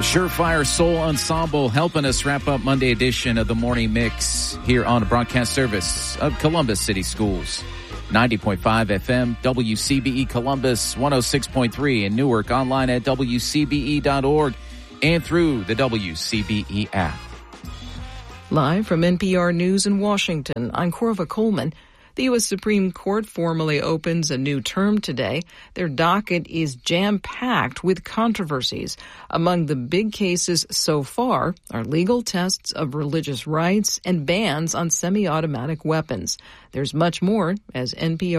Surefire Soul Ensemble helping us wrap up Monday edition of the Morning Mix here on the broadcast service of Columbus City Schools. 90.5 FM, WCBE Columbus, 106.3 in Newark, online at WCBE.org and through the WCBE app. Live from NPR News in Washington, I'm Corva Coleman. The U.S. Supreme Court formally opens a new term today. Their docket is jam-packed with controversies. Among the big cases so far are legal tests of religious rights and bans on semi-automatic weapons. There's much more as NPR